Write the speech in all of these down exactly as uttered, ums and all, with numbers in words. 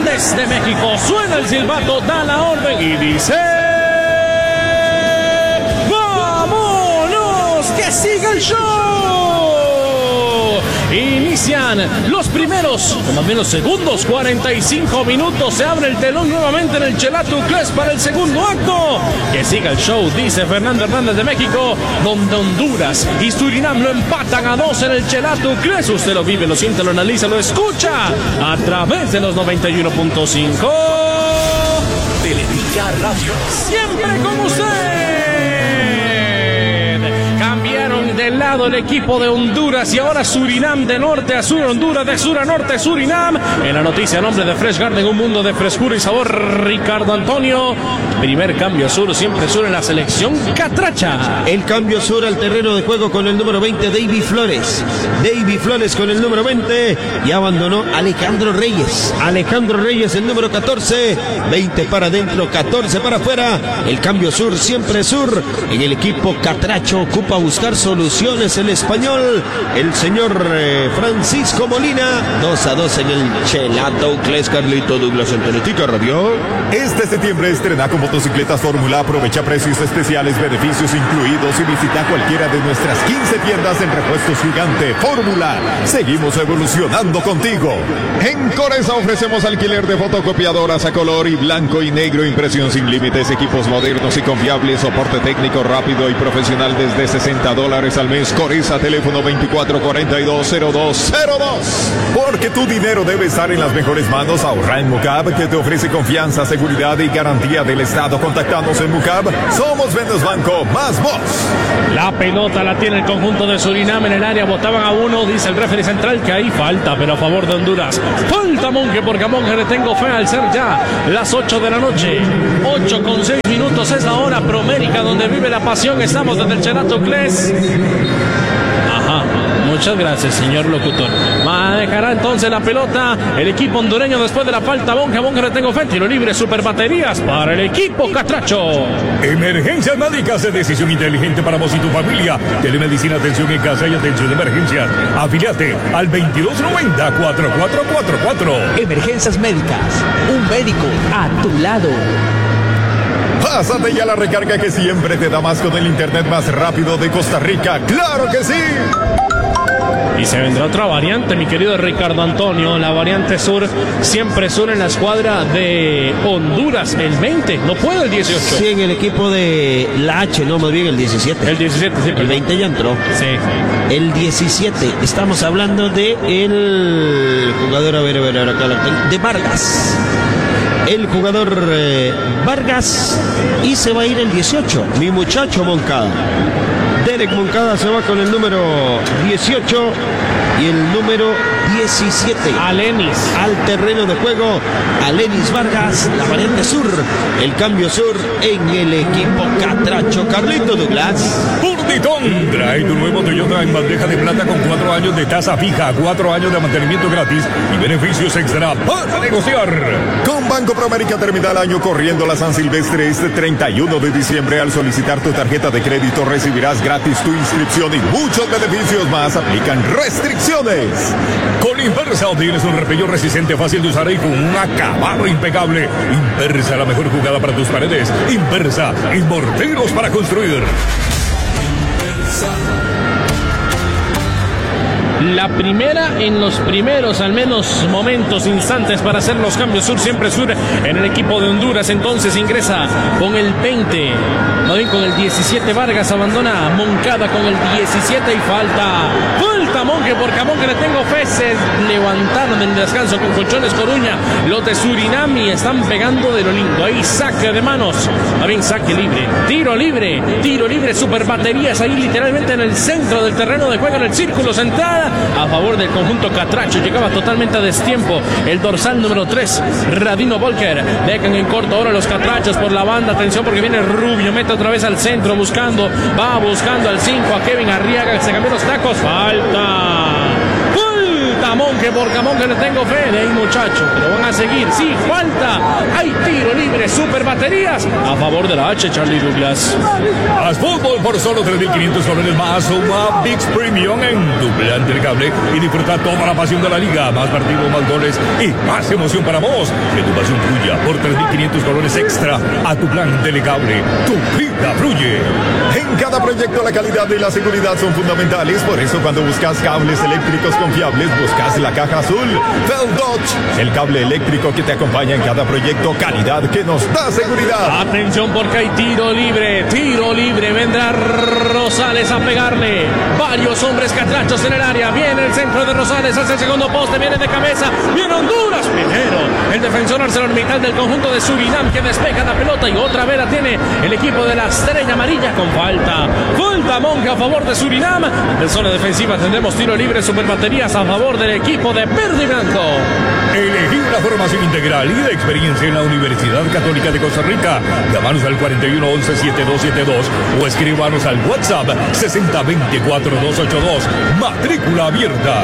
desde México. Suena el silbato, da la orden y dice: ¡vámonos! ¡Que siga el show! Inician los primeros, o más bien los segundos, cuarenta y cinco minutos. Se abre el telón nuevamente en el Chelato Class para el segundo acto. Que siga el show, dice Fernando Hernández de México, donde Honduras y Surinam lo empatan a dos en el Chelato Class. Usted lo vive, lo siente, lo analiza, lo escucha a través de los noventa y uno punto cinco. Teletica Radio. Siempre con usted. Cambiaron de lado el equipo de Honduras y ahora Surinam de norte a sur, Honduras de sur a norte, Surinam. En la noticia, nombre de Fresh Garden, un mundo de frescura y sabor, Ricardo Antonio. Primer cambio sur, siempre sur en la selección catracha. El cambio sur al terreno de juego con el número veinte, David Flores. David Flores con el número veinte y abandonó Alejandro Reyes. Alejandro Reyes, el número catorce. veinte para adentro, catorce para afuera. El cambio sur, siempre sur. En el equipo catracho ocupa buscar soluciones el español, el señor eh, Francisco Molina. dos a dos en el Chelato Class. Carlito Douglas en Teletica Radio. Este septiembre estrena con motocicletas Fórmula. Aprovecha precios especiales, beneficios incluidos y visita cualquiera de nuestras quince tiendas en repuestos Gigante Fórmula. Seguimos evolucionando contigo. En Coresa ofrecemos alquiler de fotocopiadoras a color y blanco y negro, impresión sin límites, equipos modernos y confiables, soporte técnico rápido y profesional desde sesenta dólares al mes. Coresa, teléfono veinticuatro cuarenta y dos cero dos cero dos. Porque tu dinero debe estar en las mejores manos. Ahorra en Mucab, que te ofrece confianza, seguridad y garantía del Estado. Contactamos en Mucab. Somos Vendes Banco más vos. La pelota la tiene el conjunto de Surinam en el área. Botaban a uno, dice el referee central que hay falta, pero a favor de Honduras. Falta Monje, porque a Monje le tengo fe al ser ya las ocho de la noche. ocho con seis minutos es la hora promérica donde vive la pasión. Estamos desde el Chelato Class. Ajá, muchas gracias, señor locutor. Manejará entonces la pelota el equipo hondureño después de la falta. Monje, Monje le tengo fe. Tiro libre, super baterías para el equipo catracho. Emergencias médicas de decisión inteligente para vos y tu familia. Telemedicina, atención en casa y atención de emergencias. Afiliate al veintidós noventa, cuarenta y cuatro cuarenta y cuatro. Emergencias médicas, un médico a tu lado. Pásate ya la recarga que siempre te da más con el internet más rápido de Costa Rica. ¡Claro que sí! Y se vendrá otra variante, mi querido Ricardo Antonio. La variante sur, siempre sur en la escuadra de Honduras. El veinte, no puede el dieciocho. Sí, en el equipo de la H, no, más bien el diecisiete. El diecisiete, sí. El veinte ya entró. Sí. El diecisiete, estamos hablando de el jugador, a ver, a ver, acá la tengo, de Vargas. El jugador eh, Vargas, y se va a ir el dieciocho, mi muchacho Moncada. Derek Moncada se va con el número dieciocho y el número diecisiete. Alenis. Al terreno de juego, Alenis Vargas, la variante sur. El cambio sur en el equipo catracho. Carlito Douglas. Urditón trae tu nuevo Toyota en bandeja de plata con cuatro años de tasa fija, cuatro años de mantenimiento gratis y beneficios extra para negociar. Con Banco Promérica termina el año corriendo la San Silvestre. Este treinta y uno de diciembre, al solicitar tu tarjeta de crédito, recibirás gratis tu inscripción y muchos beneficios más. Aplican restricciones. Con Inversa obtienes un repello resistente, fácil de usar y con un acabado impecable. Inversa, la mejor jugada para tus paredes. Inversa, y morteros para construir. La primera en los primeros, al menos, momentos, instantes para hacer los cambios sur, siempre sur en el equipo de Honduras. Entonces ingresa con el veinte, no bien con el diecisiete Vargas, abandona Moncada con el diecisiete y falta. Falta Monje, porque a Monje le tengo fe. Se levantaron en descanso con Colchones Coruña. Los de Surinam y están pegando de lo lindo. Ahí saque de manos. A bien, saque libre. Tiro libre. Tiro libre. Super baterías ahí literalmente en el centro del terreno de juego, en el círculo central. A favor del conjunto catracho. Llegaba totalmente a destiempo el dorsal número tres, Radino Volker. Dejan en corto ahora los catrachos por la banda. Atención porque viene Rubio. Mete otra vez al centro buscando. Va buscando al cinco a Kevin Arriaga. Se cambió los tacos. Falta. Falta Monje Camonque por Camonque le tengo fe. De ahí, muchachos, pero van a seguir. Sí, falta. Hay tiro libre, super baterías a favor de la H, Charlie Douglas. Haz fútbol por solo tres mil quinientos dólares más. Suma ViX Premium en tu plan del cable y disfruta toda la pasión de la liga. Más partidos, más goles y más emoción para vos. Que tu pasión fluya por tres mil quinientos dólares extra a tu plan telecable. Tu vida fluye. En cada proyecto la calidad y la seguridad son fundamentales. Por eso cuando buscas cables eléctricos confiables, buscas la caja azul Fel Dodge. El cable eléctrico que te acompaña en cada proyecto. Calidad que nos da seguridad. Atención porque hay tiro libre. Tiro libre. Vendrá Rosales a pegarle. Varios hombres catrachos en el área. Viene el centro de Rosales hacia el segundo poste. Viene de cabeza. Viene Honduras primero. El defensor ArcelorMittal del conjunto de Surinam que despeja la pelota y otra vez la tiene el equipo de la Estrella Amarilla con falta. Falta Monge a favor de Surinam. En zona defensiva tendremos tiro libre, super baterías a favor del equipo de Verde y Blanco. Elegí una formación integral y de experiencia en la Universidad Católica de Costa Rica. Llámanos al cuarenta y uno once setenta y dos setenta y dos o escríbanos al WhatsApp sesenta veinticuatro doscientos ochenta y dos. Matrícula abierta.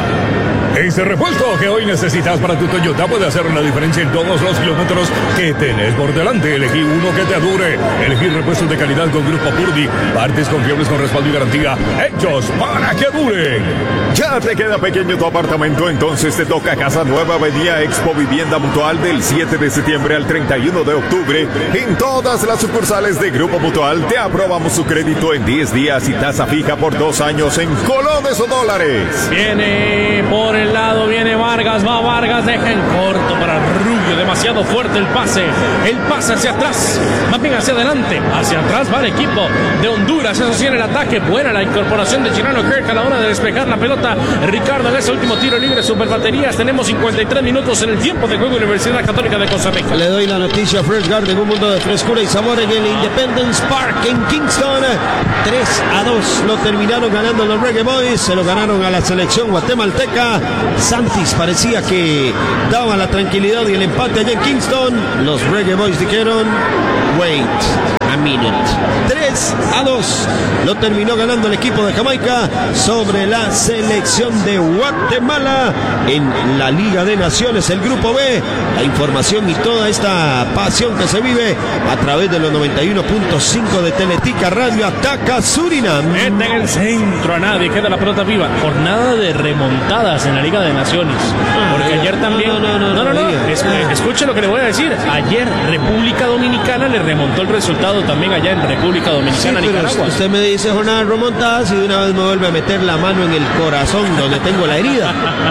Ese repuesto que hoy necesitas para tu Toyota puede hacer una diferencia en todos los kilómetros que tenés por delante. Elegí uno que te dure. Elegí repuestos de calidad con Grupo Purdy. Partes confiables con respaldo y garantía. Hechos para que duren. Ya te queda pequeño tu apartamento, entonces te toca Casa Nueva Avenida Expo Vivienda Mutual del siete de septiembre al treinta y uno de octubre. En todas las sucursales de Grupo Mutual te aprobamos su crédito en diez días y tasa fija por dos años en colones o dólares. Viene por el lado, viene Vargas, va Vargas, deja en corto para Rubio, demasiado fuerte el pase, el pase hacia atrás, más bien hacia adelante, hacia atrás va el equipo de Honduras, eso sí en el ataque, buena la incorporación de Chirano Kirk a la hora de despejar la pelota. Ricardo en ese último tiro libre, super baterías, tenemos cincuenta y tres minutos en el tiempo de juego. Universidad Católica de Costa Rica. Le doy la noticia a Fresh Garden, un mundo de frescura y sabor en el Independence Park en Kingston. tres a dos lo terminaron ganando los Reggae Boys, se lo ganaron a la selección guatemalteca. Santis parecía que daba la tranquilidad y el empate allá en Kingston. Los Reggae Boys dijeron, wait a minute. tres a dos lo terminó ganando el equipo de Jamaica sobre la selección de Guatemala en la Liga de Naciones, el Grupo B. La información y toda esta pasión que se vive a través de los noventa y uno punto cinco de Teletica Radio. Ataca Surinam. Mete en el centro a nadie, queda la pelota viva. Jornada de remontadas en la Liga de Naciones. Porque ayer también. No, no, no. No, no, no. no, no es, escuche lo que le voy a decir. Ayer República Dominicana le remontó el resultado también allá en República Dominicana, sí, Nicaragua. Usted me dice jornada remontadas y de una vez me vuelve a meter la mano en el corazón donde tengo la herida.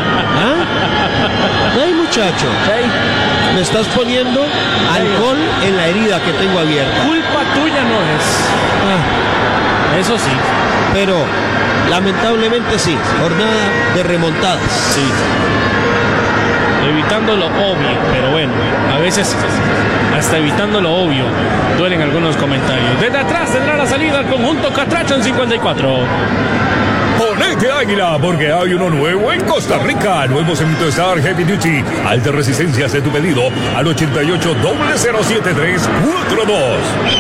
¿Ah? Ay, muchacho. Sí. Me estás poniendo alcohol en la herida que tengo abierta. Culpa tuya no es. Ah. Eso sí. Pero lamentablemente sí, jornada de remontadas. Sí. Evitando lo obvio, pero bueno, a veces hasta evitando lo obvio duelen algunos comentarios. Desde atrás tendrá la salida al conjunto catracho en cincuenta y cuatro. Ponete águila porque hay uno nuevo en Costa Rica. Nuevo cemento Star Heavy Duty. Alta resistencia, hace tu pedido al ochenta y ocho cero cero siete tres cuatro dos.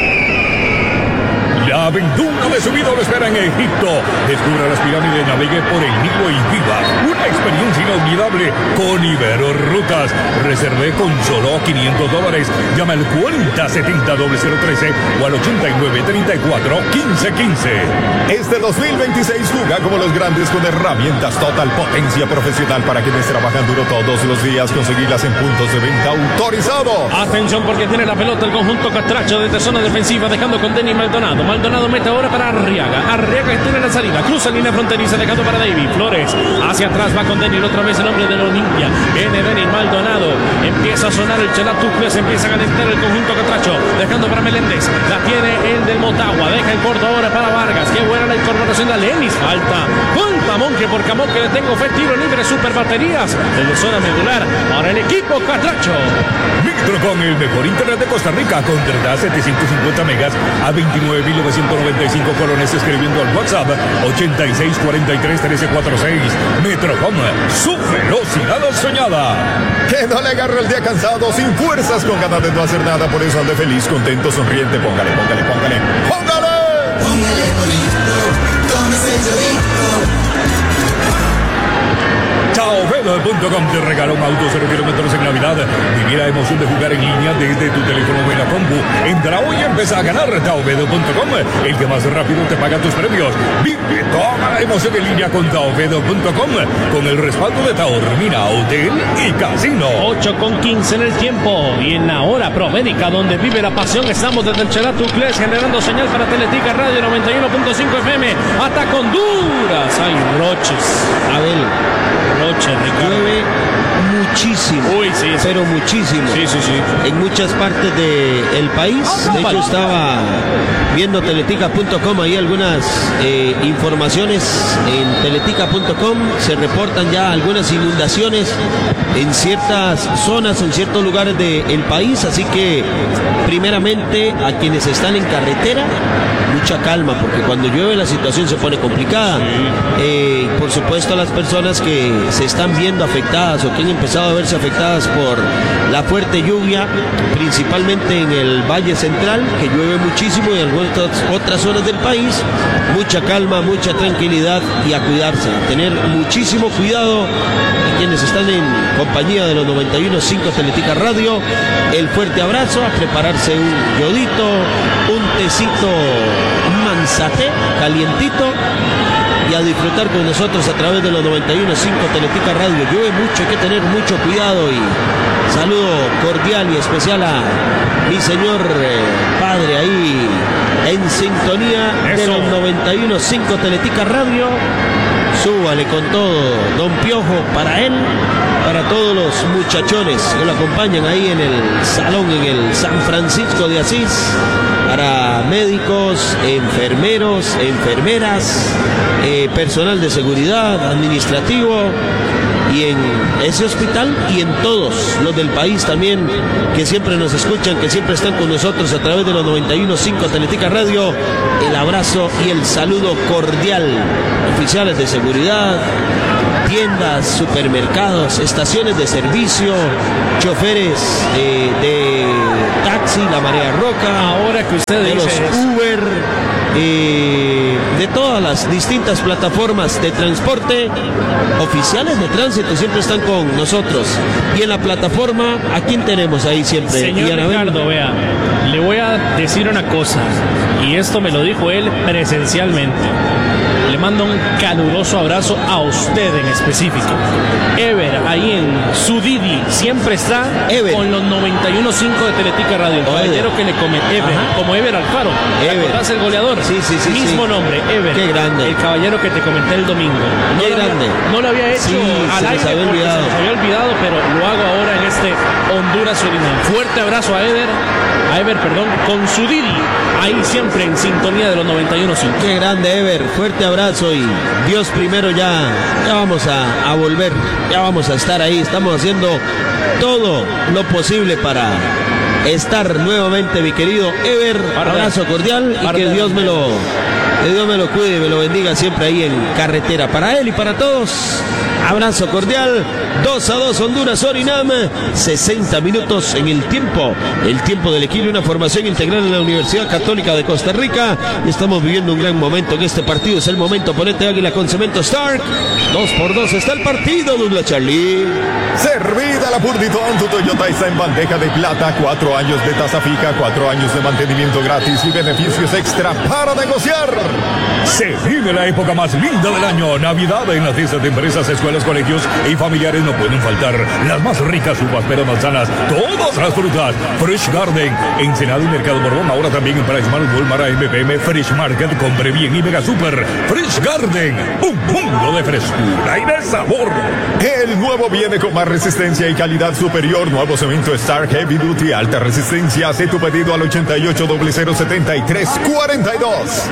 La aventura de su vida lo espera en Egipto. Descubra las pirámides, navegue por el Nilo y viva una experiencia inolvidable con Ibero Rutas. Reservé con solo quinientos dólares. Llama al cuarenta setenta cero cero trece o al ochenta y nueve treinta y cuatro quince quince. Este dos mil veintiséis juega como los grandes con herramientas Total, potencia profesional para quienes trabajan duro todos los días. Conseguirlas en puntos de venta autorizados. Atención porque tiene la pelota el conjunto catracho desde zona defensiva, dejando con Denis Maldonado. Maldonado mete ahora para Arriaga. Arriaga que tiene la salida, cruza línea fronteriza, dejando para David Flores. Hacia atrás va con Denis otra vez el hombre de la Olimpia. Viene Denis Maldonado. Empieza a sonar el Chelatucles, empieza a calentar el conjunto catracho, dejando para Meléndez. La tiene el del Motagua. Deja en corto ahora para Vargas. Qué buena la incorporación de Lenis. Falta. Falta Monque por Camonque. Le tengo fe. Tiro libre, super baterías desde zona medular para el equipo catracho. Metro con el mejor internet de Costa Rica. Contrata setecientos cincuenta megas a veintinueve mil novecientos noventa y cinco colones escribiendo al WhatsApp ochenta y seis cuarenta y tres trece cuarenta y seis. Metrocom, su velocidad soñada. Que no le agarre el día cansado, sin fuerzas, con ganas de no hacer nada. Por eso ande feliz, contento, sonriente. Póngale, póngale, póngale, póngale. Póngale bonito, tómese el chorrito. Chao, Vela punto com te regala un auto cero kilómetros en Navidad. Viví la emoción de jugar en línea desde tu teléfono o en la compu. Entra hoy y empieza a ganar. Taovedo punto com, el que más rápido te paga tus premios. Vive toda la emoción en línea con Taovedo punto com, con el respaldo de Taormina Hotel y Casino. ocho con quince en el tiempo y en la hora promédica donde vive la pasión. Estamos desde el Chelato Uclés generando señal para Teletica Radio noventa y uno punto cinco F M hasta Honduras. Hay roches. Abel, Roches, Ricardo. llueve muchísimo. Uy, sí, sí. Pero muchísimo. Sí, sí, sí. En muchas partes del país. De hecho, estaba viendo teletica punto com, ahí algunas eh, informaciones en teletica punto com. Se reportan ya algunas inundaciones en ciertas zonas, en ciertos lugares del país. Así que, primeramente, a quienes están en carretera, mucha calma, porque cuando llueve la situación se pone complicada. Sí. Eh, por supuesto, a las personas que se están viendo afectadas o que han empezado a verse afectadas por la fuerte lluvia, principalmente en el Valle Central, que llueve muchísimo, y en algunas otras zonas del país, mucha calma, mucha tranquilidad y a cuidarse, a tener muchísimo cuidado. Y quienes están en compañía de los noventa y uno punto cinco Teletica Radio, el fuerte abrazo, a prepararse un yodito, un tecito manzaté calientito y a disfrutar con nosotros a través de los noventa y uno punto cinco Teletica Radio. Llueve mucho, hay que tener mucho cuidado, y saludo cordial y especial a mi señor eh, padre ahí en sintonía. Eso. De los noventa y uno punto cinco Teletica Radio. Súbale con todo, don Piojo, para él, para todos los muchachones que lo acompañan ahí en el salón, en el San Francisco de Asís, para médicos, enfermeros, enfermeras, eh, personal de seguridad, administrativo, y en ese hospital y en todos los del país también, que siempre nos escuchan, que siempre están con nosotros a través de los noventa y uno punto cinco Teletica Radio. El abrazo y el saludo cordial. Oficiales de seguridad, tiendas, supermercados, estaciones de servicio, choferes eh, de taxi, la Marea Roca, ahora que usted de dice los eso. Uber, eh, de todas las distintas plataformas de transporte, oficiales de tránsito siempre están con nosotros. Y en la plataforma, ¿a quién tenemos ahí siempre? Señor Ricardo, vea, le voy a decir una cosa, y esto me lo dijo él presencialmente. Le mando un caluroso abrazo a usted en específico. Ever, ahí en su Didi, siempre está Ever con los noventa y uno punto cinco de Teletica Radio. El caballero Ever que le come, Ever, ajá, como Ever Alfaro. Ever. ¿Te el goleador? Sí, sí, sí. Mismo sí. nombre, Ever. Qué grande. El caballero que te comenté el domingo. No Qué lo grande. Había, no lo había hecho sí, al aire había porque olvidado. se nos había olvidado, pero lo hago ahora en este Honduras-Surinam. Fuerte abrazo a Ever, a Ever, perdón, con su Didi, ahí siempre en sintonía de los noventa y uno punto cinco. Qué grande, Ever. Fuerte abrazo, y Dios primero, ya, ya vamos a, a volver, ya vamos a estar ahí. Estamos haciendo todo lo posible para estar nuevamente, mi querido Ever. Abrazo cordial y que Dios me lo, que Dios me lo cuide y me lo bendiga siempre ahí en carretera. Para él y para todos, abrazo cordial. dos a dos Honduras Surinam, sesenta minutos en el tiempo, el tiempo del equilibrio, una formación integral en la Universidad Católica de Costa Rica. Estamos viviendo un gran momento en este partido, es el momento ponente Águila con Cemento Stark. Dos por dos está el partido, Douglas Charlie. Servida la Purditón, tu Toyota está en bandeja de plata, cuatro años de tasa fija, cuatro años de mantenimiento gratis y beneficios extra para negociar. Se vive la época más linda del año, Navidad, en las fiestas de empresas, escuelas, colegios y familiares. No pueden faltar las más ricas uvas, peras, manzanas, todas las frutas. Fresh Garden, Ensenada y Mercado Borbón, ahora también en Price Mart, Walmart, A M P M, Fresh Market, Compre Bien y Mega Super. Fresh Garden, un mundo de frescura y de sabor. El nuevo viene con más resistencia y calidad superior. Nuevo cemento Star Heavy Duty, alta resistencia. Hace tu pedido al ochenta y ocho, cero cero, setenta y tres, cuarenta y dos.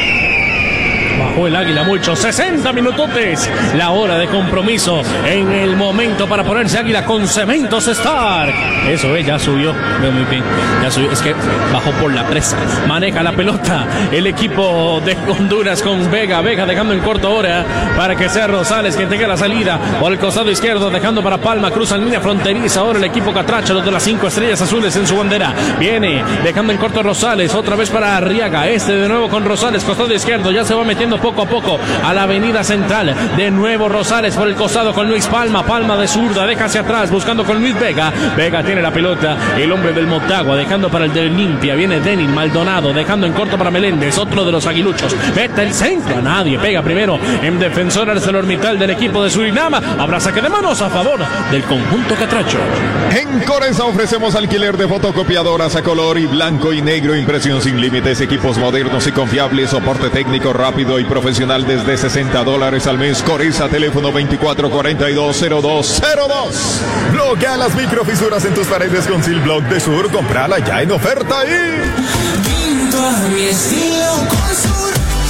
Bajó el Águila mucho, sesenta minutotes, la hora de compromiso, en el momento para ponerse Águila con Cementos Stark. Eso es, ya subió, muy bien, ya subió, es que bajó por la presa, maneja la pelota el equipo de Honduras con Vega, Vega dejando en corto ahora para que sea Rosales quien tenga la salida por el costado izquierdo, dejando para Palma, cruza en línea fronteriza, ahora el equipo Catracho, los de las cinco estrellas azules en su bandera, viene dejando en corto Rosales, otra vez para Arriaga, este de nuevo con Rosales, costado izquierdo, ya se va metiendo metiendo poco a poco a la avenida central. De nuevo Rosales por el costado con Luis Palma. Palma de zurda, deja hacia atrás, buscando con Luis Vega. Vega tiene la pelota, el hombre del Motagua, dejando para el de Olimpia. Viene Denis Maldonado, dejando en corto para Meléndez, otro de los aguiluchos. Mete el centro a nadie, pega primero en defensor ArcelorMittal del equipo de Surinam. Habrá saque de manos a favor del conjunto catracho. En Coresa ofrecemos alquiler de fotocopiadoras a color y blanco y negro, impresión sin límites, equipos modernos y confiables, soporte técnico rápido y profesional desde sesenta dólares al mes. Coresa, teléfono veinticuatro cuarenta y dos cero dos cero dos. Bloquea las microfisuras en tus paredes con Silblock de Sur. Comprala ya en oferta y... Pinto a mi estilo con Sur.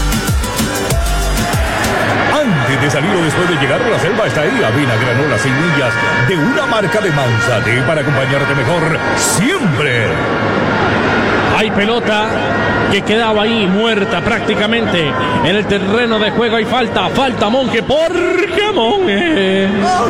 Antes de salir o después de llegar a la selva está ahí avena, granola, semillas de una marca de Manzate para acompañarte mejor siempre. Hay pelota que quedaba ahí muerta prácticamente en el terreno de juego. Hay falta, falta Monje porque Monje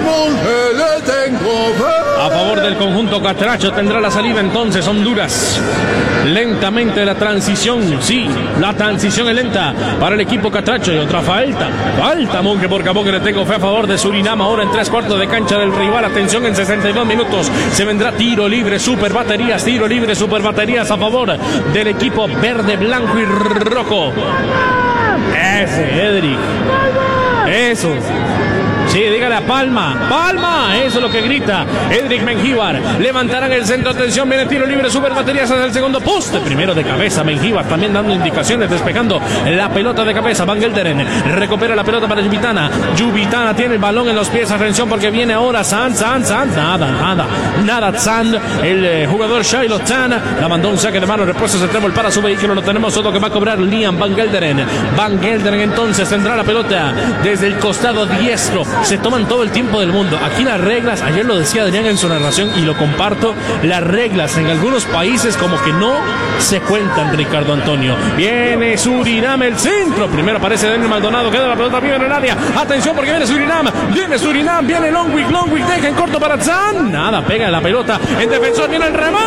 a favor del conjunto catracho. Tendrá la salida entonces Honduras. Lentamente la transición, sí, la transición es lenta para el equipo catracho. Y otra falta, falta Monje porque a Monje le tengo fe a favor de Surinam. Ahora en tres cuartos de cancha del rival. Atención, en sesenta y dos minutos se vendrá tiro libre, super baterías, tiro libre, super baterías a favor del equipo verde, blanco y rojo. Ese, Edric. Eso. Sí, dígale a Palma. Palma, eso es lo que grita Edric Mengíbar. Levantarán el centro, atención, viene tiro libre, super baterías hacia el segundo poste. Primero de cabeza Mengíbar, también dando indicaciones, despejando la pelota de cabeza. Van Gelderen recupera la pelota para Yubitana. Yubitana tiene el balón en los pies, atención porque viene ahora San, San, San. Nada, nada, nada San, el eh, jugador Shiloh San. La mandó un saque de mano, repuestos el trébol para su vehículo. Lo tenemos solo que va a cobrar Liam Van Gelderen. Van Gelderen entonces tendrá la pelota desde el costado diestro. Se toman todo el tiempo del mundo. Aquí las reglas, ayer lo decía Adrián en su narración y lo comparto, las reglas en algunos países como que no se cuentan, Ricardo Antonio. Viene Surinam, el centro. Primero aparece Denis Maldonado, queda la pelota viva en el área. Atención porque viene Surinam, viene Surinam, viene Longwick, Longwick deja en corto para Zan. Nada, pega la pelota en defensor, viene el remate.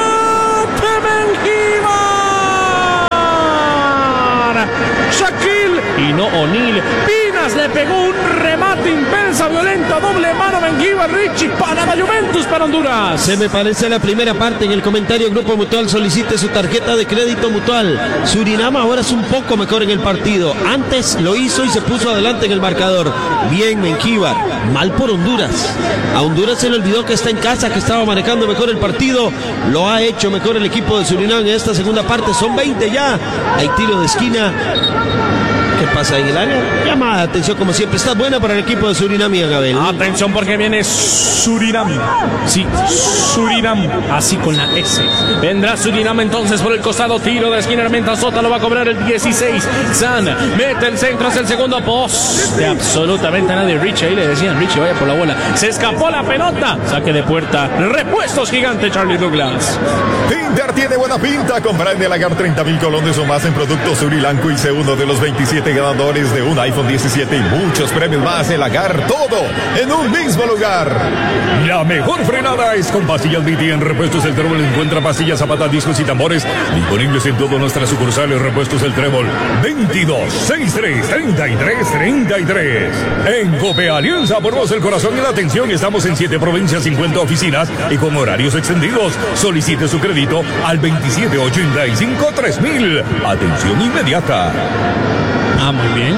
Mengíbar. Shaquille y no O'Neal. Pinas le pegó un remate intensa, violenta, doble mano Mengíbar, Richie para la Juventus, para Honduras. Se me parece la primera parte. En el comentario Grupo Mutual solicite su tarjeta de crédito Mutual. Surinam ahora es un poco mejor en el partido. Antes lo hizo y se puso adelante en el marcador. Bien Mengíbar, mal por Honduras. A Honduras se le olvidó que está en casa, que estaba manejando mejor el partido. Lo ha hecho mejor el equipo de Surinam en esta segunda parte. Son veinte ya. Hay tiro de esquina. ¿Qué pasa en el área? Llama la atención como siempre. Está buena para el equipo de Surinam y Agabel. Atención porque viene Surinam. Sí, Surinam. Así con la S. Vendrá Surinam entonces por el costado. Tiro de esquina. Sota lo va a cobrar el dieciséis. San mete el centro hacia el segundo poste. Absolutamente nadie. Richie, ahí le decían, Richie, vaya por la bola. Se escapó la pelota. Saque de puerta. Repuestos gigante Charlie Douglas. Pintar tiene buena pinta. Compra en el Agar treinta mil colones o más en productos Surilanco y sé uno de los veintisiete ganadores de un iPhone diecisiete y muchos premios más. El Agar, todo en un mismo lugar. La mejor frenada es con pastillas B T. En Repuestos El Trébol encuentra pastillas, zapatas, discos y tambores disponibles en todas nuestras sucursales. Repuestos El Trébol, veintidós, sesenta y tres, treinta y tres, treinta y tres. En Cope Alianza, por vos el corazón y la atención, estamos en siete provincias, cincuenta oficinas y con horarios extendidos. Solicite su crédito al veintisiete ochenta y cinco tres mil. Atención inmediata. Ah, muy bien.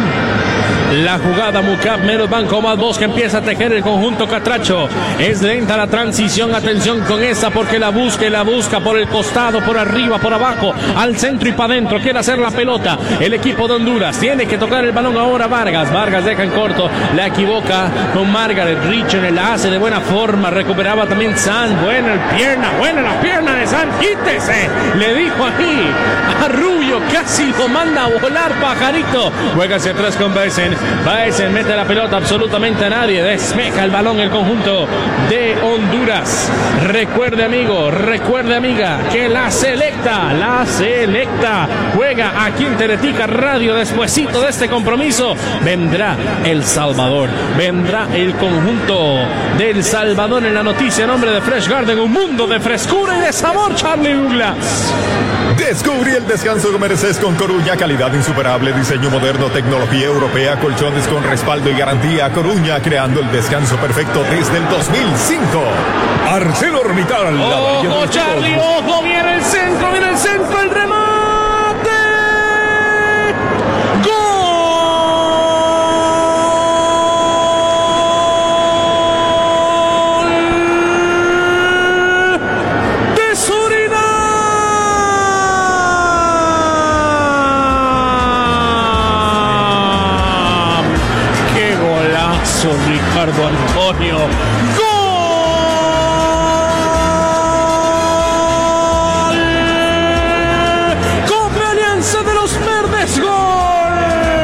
La jugada Mucap, Meros Banco más voz que empieza a tejer el conjunto catracho. Es lenta la transición, atención con esa porque la busca y la busca por el costado, por arriba, por abajo, al centro y para adentro. Quiere hacer la pelota el equipo de Honduras. Tiene que tocar el balón ahora Vargas. Vargas deja en corto, la equivoca con Margaret Richard, la hace de buena forma. Recuperaba también San. Buena el pierna, buena la pierna de San. Quítese, le dijo ahí a Rubio, casi lo manda a volar pajarito. Juega hacia atrás con Besen. Baez mete la pelota absolutamente a nadie. Despeja el balón el conjunto de Honduras. Recuerde, amigo, recuerde, amiga, que la selecta, la selecta juega aquí en Teletica Radio. Despuesito de este compromiso vendrá El Salvador, vendrá el conjunto del Salvador en la noticia. En nombre de Fresh Garden, un mundo de frescura y de sabor, Charlie Douglas. Descubrí el descanso que mereces con Coruña, calidad insuperable, diseño moderno, tecnología europea, colchones con respaldo y garantía. Coruña, creando el descanso perfecto desde el dos mil cinco. ArcelorMittal. Ojo, Charlie, ojo, viene el centro, viene el centro, el remate. Ricardo Antonio. ¡Gol! ¡Copa Alianza de los Verdes! ¡Gol!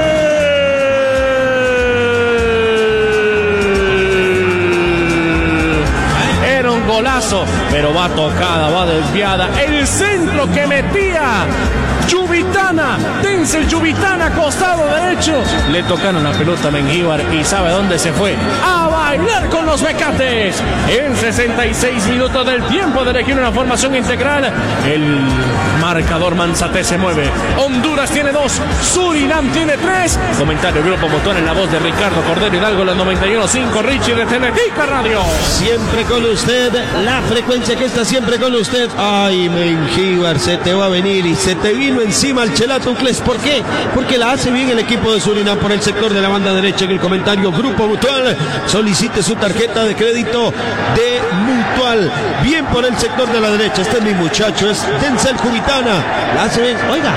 Era un golazo, pero va tocada, va desviada. El centro que metía Chubitana, Denzel Chubitana, costado derecho. Le tocaron la pelota a Mengíbar y ¿sabe dónde se fue? A bailar con los Mecates. En sesenta y seis minutos del tiempo de elegir una formación integral, el marcador Manzate se mueve. Honduras tiene dos, Surinam tiene tres. Comentario Grupo Motor en la voz de Ricardo Cordero Hidalgo, la noventa y uno punto cinco, Richie de Teletica Radio. Siempre con usted, la frecuencia que está siempre con usted. Ay, Mengíbar, se te va a venir y se te vino encima el Chelato Ucles. ¿Por qué? Porque la hace bien el equipo de Surinam por el sector de la banda derecha. En el comentario Grupo Mutual, solicite su tarjeta de crédito de Mutual. Bien por el sector de la derecha. Este es mi muchacho, es Denzel Chubitana. La hace bien. Oiga.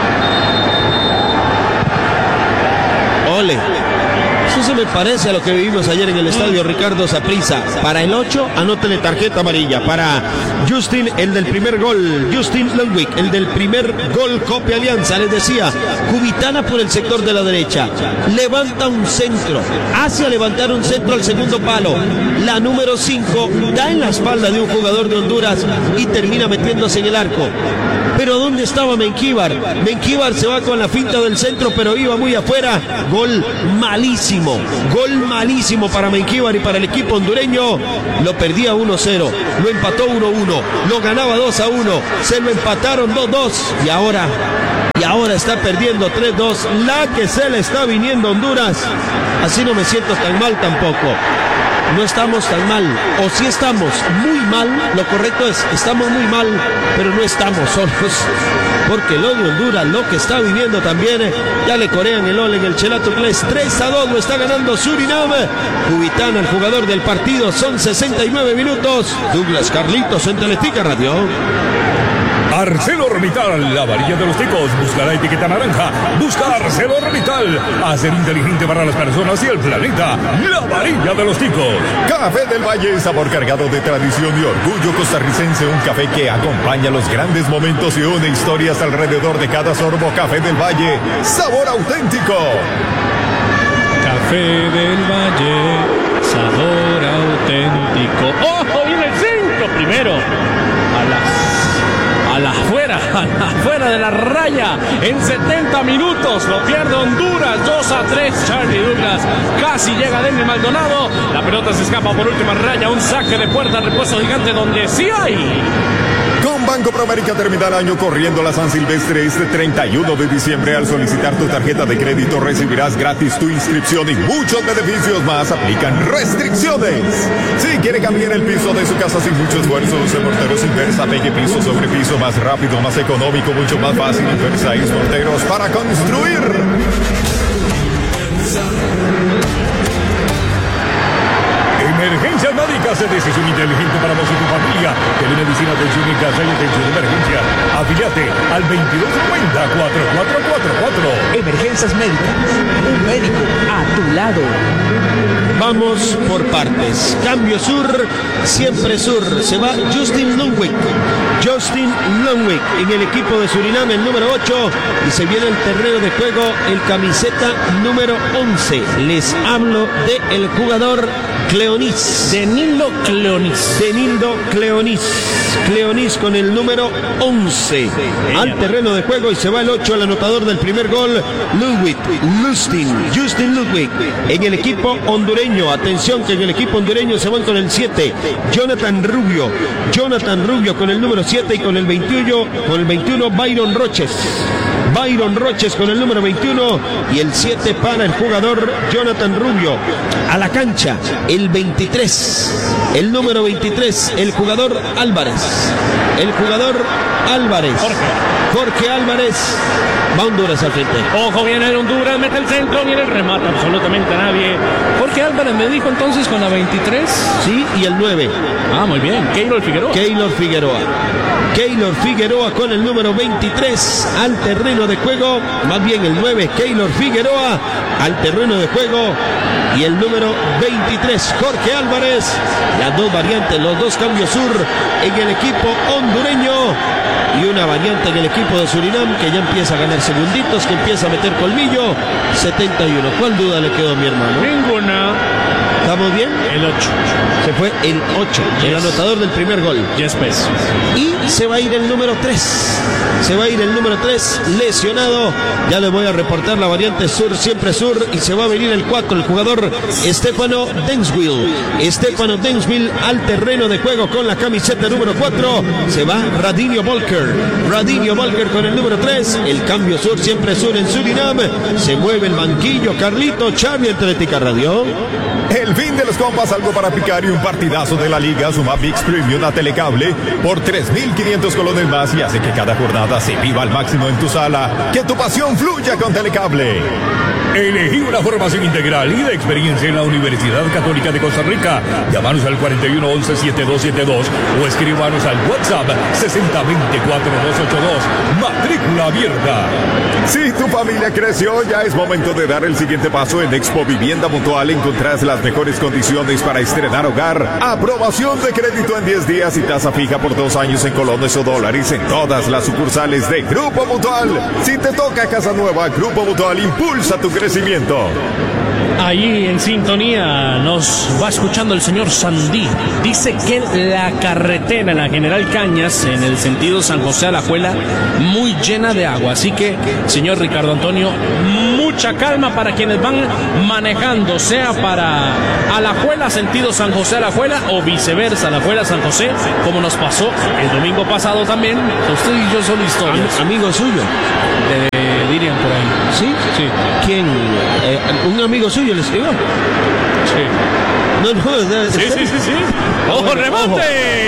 Ole. Eso se me parece a lo que vivimos ayer en el estadio Ricardo Saprissa. Para el ocho, anótele tarjeta amarilla. Para Justin, el del primer gol, Justin Ludwig, el del primer gol Copa Alianza. Les decía, Chubitana por el sector de la derecha. Levanta un centro, hace a levantar un centro al segundo palo. La número cinco da en la espalda de un jugador de Honduras y termina metiéndose en el arco. Pero ¿dónde estaba Mengíbar? Mengíbar se va con la finta del centro, pero iba muy afuera. Gol malísimo. Gol malísimo para Mengíbar y para el equipo hondureño. Lo perdía uno cero. Lo empató uno uno. Lo ganaba dos a uno. Se lo empataron dos dos. Y ahora... Y ahora está perdiendo tres dos. La que se le está viniendo a Honduras. Así no me siento tan mal tampoco. No estamos tan mal, o sí estamos muy mal. Lo correcto es, estamos muy mal, pero no estamos solos, porque lo de Honduras, lo que está viviendo también, ya le corean el ole en el Chelato Ucles. Tres a dos lo está ganando Surinam. Chubitana, el jugador del partido. Son sesenta y nueve minutos. Douglas Carlitos en Teletica Radio. ArcelorMittal, la varilla de los ticos. Busca la etiqueta naranja. Busca ArcelorMittal. Hacer inteligente para las personas y el planeta. La varilla de los ticos. Café del Valle, sabor cargado de tradición y orgullo costarricense. Un café que acompaña los grandes momentos y une historias alrededor de cada sorbo. Café del Valle, sabor auténtico. Café del Valle, sabor auténtico. ¡Ojo! Viene el centro primero. A las A la afuera, a la afuera de la raya. En setenta minutos lo pierde Honduras. dos a tres. Charlie Douglas casi llega Denny Maldonado. La pelota se escapa por última raya. Un saque de puerta, repuesto gigante donde sí hay. Con Banco Promérica termina el año corriendo la San Silvestre este treinta y uno de diciembre. Al solicitar tu tarjeta de crédito recibirás gratis tu inscripción y muchos beneficios más. Aplican restricciones. Si quiere cambiar el piso de su casa sin mucho esfuerzo, use Morteros Inversa. Pegue piso sobre piso más rápido, más económico, mucho más fácil. Inversa es Morteros para construir. Emergencias médicas de decisión inteligente para vos y tu familia. Telemedicina, atención en casa y atención de emergencia. Afiliate al veintidós cincuenta, cuarenta y cuatro cuarenta y cuatro. Emergencias médicas. Un médico a tu lado. Vamos por partes. Cambio sur, siempre sur. Se va Justin Lundwig. Justin Lundwig en el equipo de Surinam, el número ocho. Y se viene el terreno de juego, el camiseta número once. Les hablo de el jugador Cleonis. Denildo Cleonis. Denildo Cleonis. Cleonis con el número once. Al terreno de juego y se va el ocho, el anotador del primer gol, Ludwig. Lustin. Justin Ludwig. En el equipo hondureño. Atención que en el equipo hondureño se van con el siete. Jonathan Rubio. Jonathan Rubio con el número siete y con el veintiuno, con el veintiuno Byron Roches. Byron Roches con el número veintiuno y el siete para el jugador Jonathan Rubio. A la cancha, el veintitrés, el número veintitrés, el jugador Álvarez. El jugador Álvarez. Jorge. Jorge Álvarez. Va Honduras al frente. Ojo, viene el Honduras, mete el centro, viene el remate, absolutamente a nadie. Jorge Álvarez me dijo entonces con la veintitrés. Sí, y el nueve. Ah, muy bien. Keylor Figueroa. Keylor Figueroa. Keylor Figueroa con el número veintitrés al terreno de juego. Más bien el nueve, Keylor Figueroa al terreno de juego. Y el número veintitrés, Jorge Álvarez. Las dos variantes, los dos cambios sur en el equipo hondureño. Y una variante en el equipo de Surinam que ya empieza a ganar segunditos, que empieza a meter colmillo. setenta y uno. ¿Cuál duda le quedó a mi hermano? Ninguna. ¿Estamos bien? El ocho. Se fue el ocho, yes. El anotador del primer gol. Yes, pues. Y se va a ir el número tres. Se va a ir el número tres, lesionado. Ya le voy a reportar la variante sur, siempre sur. Y se va a venir el cuatro, el jugador Estefano Denswil. Estefano Denswil al terreno de juego con la camiseta número cuatro. Se va Radinho Volker. Radinho Volker con el número tres. El cambio sur, siempre sur en Surinam. Se mueve el banquillo. Carlito Charlie, Atlética Radio. El fin de los compas, algo para picar y un partidazo de la liga. Suma ViX Premium a Telecable por tres mil quinientos colones más y hace que cada jornada se viva al máximo en tu sala. Que tu pasión fluya con Telecable. Elegí una formación integral y de experiencia en la Universidad Católica de Costa Rica. Llámanos al cuarenta y uno once setenta y dos setenta y dos o escríbanos al WhatsApp sesenta veinte cuarenta y dos ochenta y dos. Matrícula abierta. Si tu familia creció, ya es momento de dar el siguiente paso. En Expo Vivienda Mutual encontrás las mejores condiciones para estrenar hogar. Aprobación de crédito en diez días y tasa fija por dos años en colones o dólares en todas las sucursales de Grupo Mutual. Si te toca casa nueva, Grupo Mutual impulsa tu crecimiento. Ahí en sintonía nos va escuchando el señor Sandí. Dice que la carretera, la General Cañas, en el sentido San José Alajuela, muy llena de agua. Así que, señor Ricardo Antonio, mucha calma para quienes van manejando, sea para Alajuela, sentido San José Alajuela, o viceversa, Alajuela San José, como nos pasó el domingo pasado también. Usted y yo solo historias. Am- amigo suyo. De, dirían por ahí. ¿Sí? Sí. ¿Quién? Eh, ¿Un amigo suyo le escribió? Sí. No, no, de, Sí, sí, sí, sí. ¡Ojo, bueno, remate! ojo.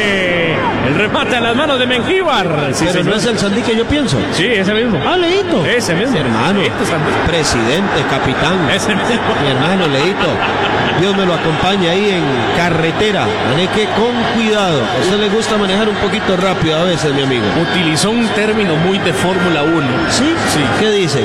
El remate a las manos de Mengíbar. Sí, Pero señor. no es el Sandí que yo pienso. Sí, ese mismo. Ah, Leito. Ese mismo. Hermano, Leito Sandí. presidente, capitán. Ese mismo. Mi hermano Leito. Dios me lo acompaña ahí en carretera. Tiene que con cuidado. A usted le gusta manejar un poquito rápido a veces, mi amigo. Utilizó un término muy de Fórmula uno. ¿Sí? Sí. ¿Qué dice?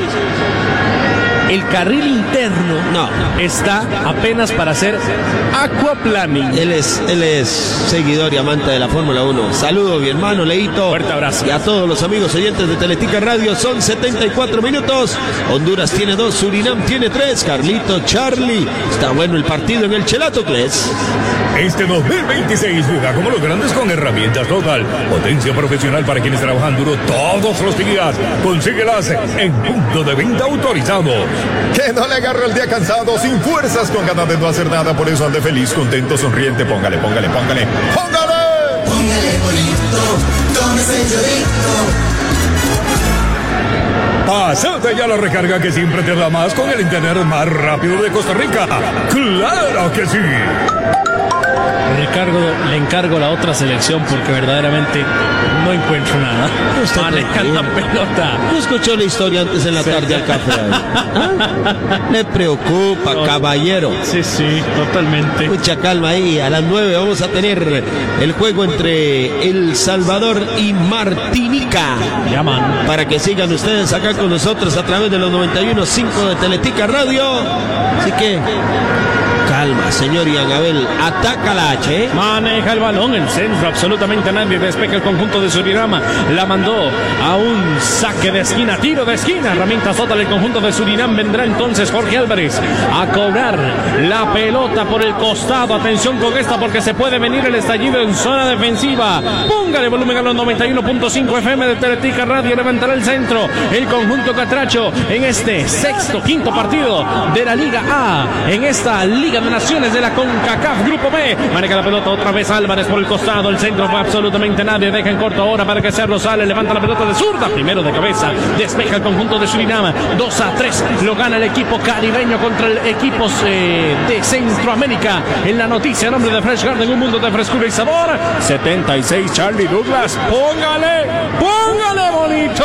El carril interno No. está apenas para hacer aquaplaning. Él es, él es seguidor y amante de la Fórmula uno. Saludos, mi hermano Leito. Fuerte abrazo. Y a todos los amigos oyentes de Teletica Radio. Son setenta y cuatro minutos. Honduras tiene dos, Surinam tiene tres. Carlito, Charlie. Está bueno el partido en el Chelato Cles. Este dos mil veintiséis juega como los grandes con herramientas Total. Potencia profesional para quienes trabajan duro todos los días. Consíguelas en punto de venta autorizado. Que no le agarre el día cansado, sin fuerzas, con ganas de no hacer nada. Por eso ande feliz, contento, sonriente. Póngale, póngale, póngale, póngale. Póngale bonito, tómese el chorito. Pásate ya la recarga que siempre te da más con el internet más rápido de Costa Rica. ¡Claro que sí! Ricardo, le encargo la otra selección porque verdaderamente no encuentro nada. Usted manejan la pelota. ¿No escuchó la historia antes en la Sí. tarde al café? ¿Ah? Le preocupa, No. caballero. Sí, sí, totalmente. Mucha calma ahí. A las nueve vamos a tener el juego entre El Salvador y Martinica. Llaman. Para que sigan ustedes acá con nosotros a través de los noventa y uno punto cinco de Teletica Radio. Así que calma, señor Ian Abel. Ataca la H, ¿eh? Maneja el balón, el centro, absolutamente nadie. Despeja el conjunto de Surinam. La mandó a un saque de esquina, tiro de esquina. Herramienta sota del conjunto de Surinam. Vendrá entonces Jorge Álvarez a cobrar la pelota por el costado. Atención con esta porque se puede venir el estallido en zona defensiva. Póngale volumen a los noventa y uno punto cinco F M de Teletica Radio. Levantará el centro el conjunto catracho en este sexto, quinto partido de la Liga A. En esta Liga de Naciones de la CONCACAF Grupo B. Maneja la pelota otra vez Álvarez por el costado. El centro fue absolutamente nadie. Deja en corto ahora para que Cerro sale. Levanta la pelota de zurda. Primero de cabeza. Despeja el conjunto de Surinam. dos a tres. Lo gana el equipo caribeño contra el equipo eh, de Centroamérica. En la noticia, nombre de Fresh Garden, un mundo de frescura y sabor. setenta y seis Charlie Douglas. Póngale, póngale bonito.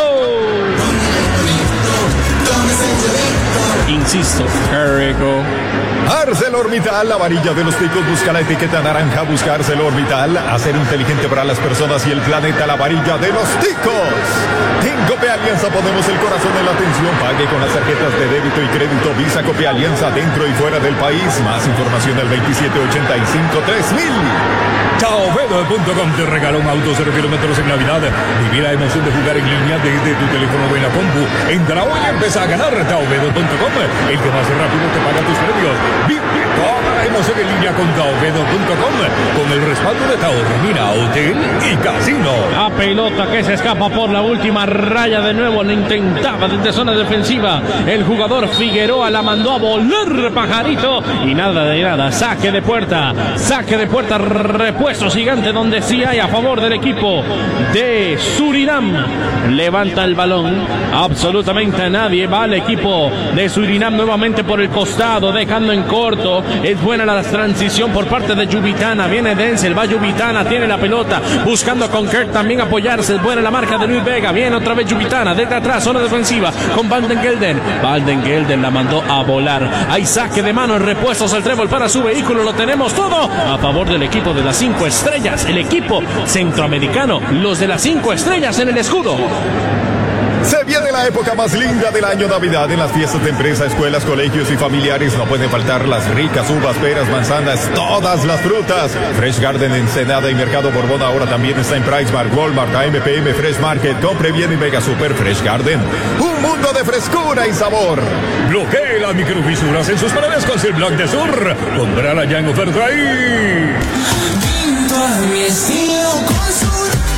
Insisto, qué rico. ArcelorMittal, la varilla de los ticos, busca la etiqueta naranja, busca ArcelorMittal, hacer inteligente para las personas y el planeta, la varilla de los ticos. En Cope Alianza ponemos el corazón en la atención, pague con las tarjetas de débito y crédito Visa Cope Alianza dentro y fuera del país. Más información al veintisiete ochenta y cinco tres mil. Taovedo punto com te regala un auto cero kilómetros en Navidad. Viví la emoción de jugar en línea desde tu teléfono o en la compu. Entra hoy y empieza a ganar. Taovedo punto com, el que más rápido te paga tus premios. Vive toda la emoción en línea con Taovedo punto com, con el respaldo de Taormina Hotel y Casino. La pelota que se escapa por la última raya de nuevo. La intentaba desde zona defensiva. El jugador Figueroa la mandó a volar, pajarito. Y nada de nada. Saque de puerta. Saque de puerta. Repuesto gigante donde sí hay a favor del equipo de Surinam. Levanta el balón. Absolutamente nadie. Va el equipo de Surinam nuevamente por el costado. Dejando en corto. Es buena la transición por parte de Yubitana. Viene Denzel. Va Yubitana. Tiene la pelota. Buscando con Kirk también apoyarse. Es buena la marca de Luis Vega. Viene otra vez Yubitana. Desde atrás. Zona defensiva. Con Valden Gelden. Valden Gelden la mandó a volar. Hay saque de mano. Repuestos al trébol para su vehículo. Lo tenemos todo a favor del equipo de las cinco estrellas. El equipo centroamericano. Los de las cinco estrellas en el escudo. Se viene la época más linda del año Navidad. En las fiestas de empresa, escuelas, colegios y familiares no pueden faltar las ricas uvas, peras, manzanas, todas las frutas. Fresh Garden, Ensenada y Mercado Borbón ahora también está en PriceMart, Walmart, A M P M, Fresh Market. Compre bien y Mega Super Fresh Garden. Un mundo de frescura y sabor. Bloquee las microfisuras en sus paredes con Silblock de Sur. Comprala ya en oferta ahí. Pinto a mi estilo con Sur.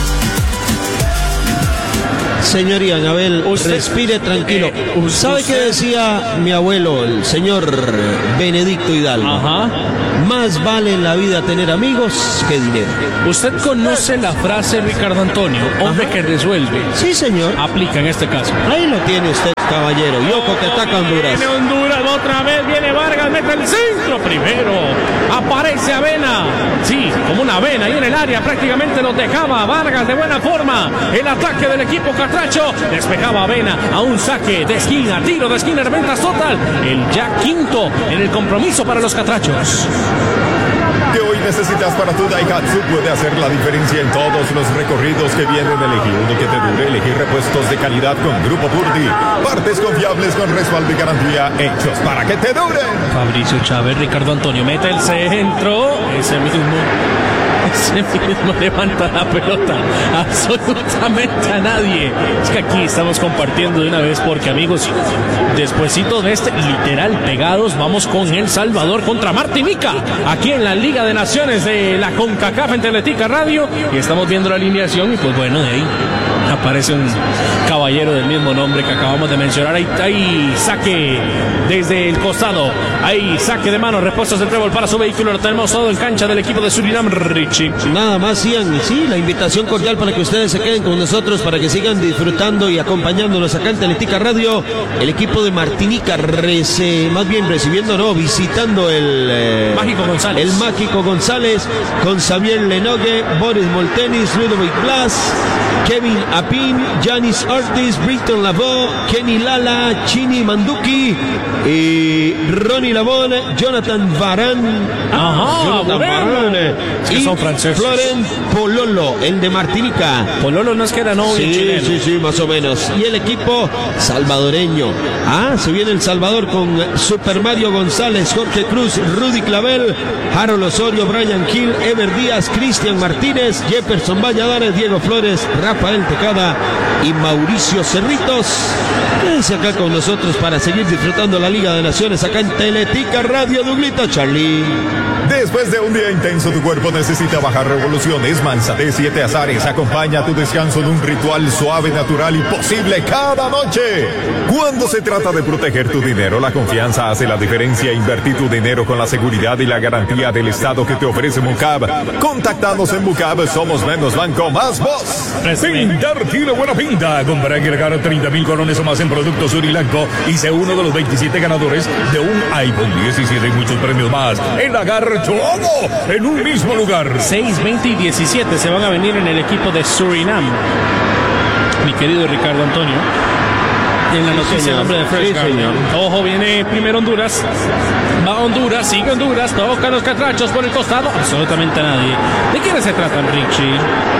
Señor Ian Abel, Usted- respire tranquilo. eh, usted- ¿Sabe qué decía mi abuelo, el señor Benedicto Hidalgo? Ajá. Más vale en la vida tener amigos que dinero. Usted conoce la frase, Ricardo Antonio, hombre que resuelve. Sí, señor. Aplica en este caso. Ahí lo tiene usted, caballero. Y ojo que ataca Honduras. Viene Honduras otra vez, viene Vargas, mete el centro primero. Aparece Avena. Sí, como una avena ahí en el área, prácticamente lo dejaba Vargas de buena forma. El ataque del equipo catracho. Despejaba Avena a un saque de esquina, tiro de esquina, ventas total. El ya quinto en el compromiso para los catrachos. Que hoy necesitas para tu Daihatsu puede hacer la diferencia en todos los recorridos que vienen. Elegir uno que te dure, elegir repuestos de calidad con Grupo Purdy. Partes confiables con respaldo y garantía hechos para que te duren. Fabricio Chávez, Ricardo Antonio mete el centro. Ese mismo. Ese mismo levanta la pelota. Absolutamente a nadie. Es que aquí estamos compartiendo de una vez porque, amigos, despuesito de este literal pegados, vamos con El Salvador contra Martinica. Aquí en la Liga de Naciones de la CONCACAF en Teletica Radio. Y estamos viendo la alineación y pues bueno, de ahí Aparece un caballero del mismo nombre que acabamos de mencionar. Hay, hay saque desde el costado. Hay saque de mano. Respuestas del trébol para su vehículo. Lo tenemos todo en cancha del equipo de Surinam, Richie. Nada más, Ian. Y sí, la invitación cordial para que ustedes se queden con nosotros, para que sigan disfrutando y acompañándonos acá en Teletica Radio. El equipo de Martinica, rece, más bien recibiendo, no, visitando el eh, Mágico González. El Mágico González con Xavier Lenogue, Boris Moltenis, Ludovic Blas, Kevin Apin, Janis Ortiz, Britton Lavaux, Kenny Lala, Chini Manduki, y Ronnie Labón, Jonathan Varane. Ajá, Jonathan Varane. Es que y son franceses. Florent Pololo, el de Martinica. Pololo no es que era novio Sí, chileno. sí, sí, más o menos. Y el equipo salvadoreño. Ah, se viene El Salvador con Super Mario González, Jorge Cruz, Rudy Clavel, Harold Osorio, Brian Hill, Ever Díaz, Cristian Martínez, Jefferson Valladares, Diego Flores, Rafael Tecada y Mauricio Cerritos. Quédense acá con nosotros para seguir disfrutando la Liga de Naciones acá en Teletica Radio. Duglito, Charlie. Después de un día intenso, tu cuerpo necesita bajar revoluciones. Mansa de siete azares acompaña tu descanso en un ritual suave, natural y posible cada noche. Cuando se trata de proteger tu dinero, la confianza hace la diferencia. Invertir tu dinero con la seguridad y la garantía del Estado que te ofrece Mucab. Contactanos en Mucab, somos menos banco, más voz. Pintar tiene buena pinta. Compra y regalar treinta mil colones o más en productos Urilanco y sé uno de los veintisiete ganadores de un iPhone diecisiete y muchos premios más. En la Garchobo, en un mismo lugar. seis, veinte y diecisiete se van a venir en el equipo de Surinam. Mi querido Ricardo Antonio. En la noticia el nombre de Fresh Sí, Garden. señor. Ojo, viene primero Honduras. Va Honduras, sigue Honduras. Toca los catrachos por el costado. Absolutamente nadie. ¿De quiénes se tratan, Richie?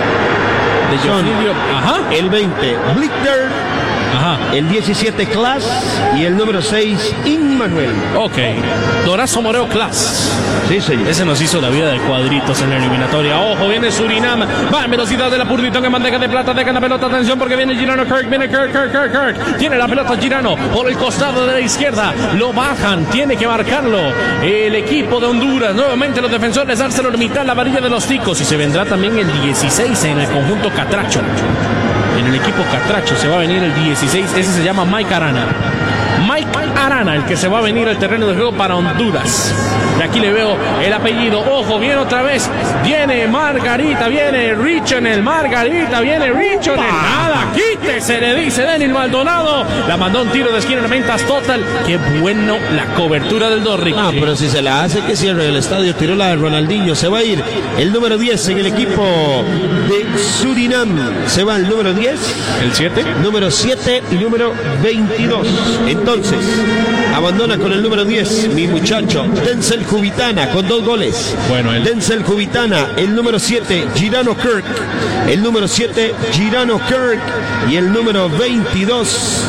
De Son Johnilio. Ajá. el veinte, Blichter. Ajá. El diecisiete, Class. Y el número seis, Immanuel. Ok. Dorazo Moreo Class. Sí, señor. Ese nos hizo la vida de cuadritos en la eliminatoria. Ojo, viene Surinam. Va en velocidad de la Purditón en bandeja de plata. Deja la pelota. Atención porque viene Girano Kirk. Viene Kirk, Kirk, Kirk, Kirk. Tiene la pelota Girano por el costado de la izquierda. Lo bajan. Tiene que marcarlo el equipo de Honduras. Nuevamente los defensores. ArcelorMittal, la varilla de los ticos. Y se vendrá también el dieciséis en el conjunto Catracho. En el equipo Catracho se va a venir el dieciséis. Ese se llama Mike Arana. Mike Arana, el que se va a venir al terreno de juego para Honduras. Y aquí le veo el apellido. Ojo, viene otra vez. Viene Margarita, viene Richonel. Margarita, viene Richonel. Nada, quítese, le dice Denis Maldonado. La mandó un tiro de esquina en ventas total. Qué bueno la cobertura del dos, Richie. Ah, pero si se la hace que cierre el estadio, tiró la de Ronaldinho. Se va a ir el número diez en el equipo de Surinam. Se va el número diez. ¿El siete? Número siete y número veintidós. Entonces, abandona con el número diez mi muchacho Denzel Cubitana con dos goles. Bueno, él. Denzel Cubitana, el número siete, Girano Kirk. El número siete, Girano Kirk. Y el número veintidós,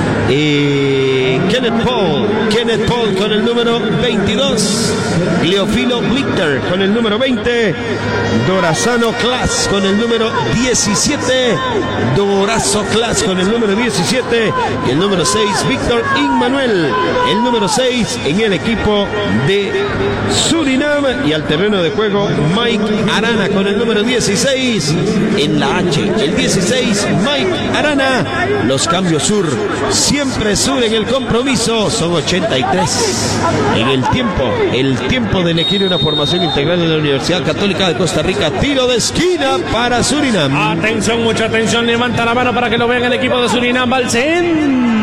eh, Kenneth Paul. Kenneth Paul con el número veintidós. Leofilo Blichter con el número veinte. Dorazano Class con el número diecisiete. Dorazo Class con el número diecisiete. Y el número seis, Víctor Immanuel. El número seis en el equipo de Surinam. Y al terreno de juego, Mike Arana con el número dieciséis. En la H, el dieciséis, Mike Arana. Los cambios sur, siempre sur en el compromiso. Son ochenta y tres. En el tiempo, el tiempo de elegir una formación integral de la Universidad Católica de Costa Rica. Tiro de esquina para Surinam. Atención, mucha atención. Levanta la mano para que lo vean el equipo de Surinam. Va al centro.